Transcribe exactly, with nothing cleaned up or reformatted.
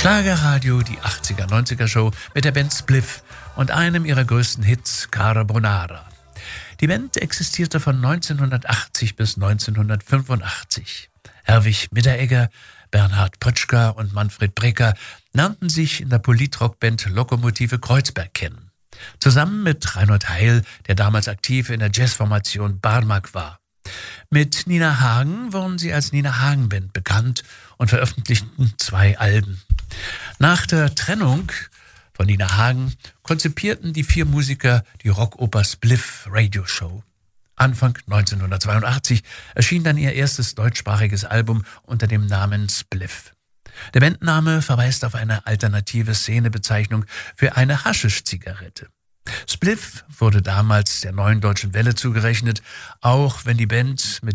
Schlagerradio, die achtziger neunziger Show mit der Band Spliff und einem ihrer größten Hits, Carbonara. Die Band existierte von neunzehnhundertachtzig bis neunzehnhundertfünfundachtzig. Herwig Mitteregger, Bernhard Pötschka und Manfred Breker lernten sich in der Politrock-Band Lokomotive Kreuzberg kennen. Zusammen mit Reinhold Heil, der damals aktiv in der Jazzformation Barmak war. Mit Nina Hagen wurden sie als Nina Hagen Band bekannt und veröffentlichten zwei Alben. Nach der Trennung von Nina Hagen konzipierten die vier Musiker die Rockoper Spliff Radio Show. Anfang neunzehnhundertzweiundachtzig erschien dann ihr erstes deutschsprachiges Album unter dem Namen Spliff. Der Bandname verweist auf eine alternative Szenebezeichnung für eine Haschisch-Zigarette. Spliff wurde damals der Neuen Deutschen Welle zugerechnet, auch wenn die Band mit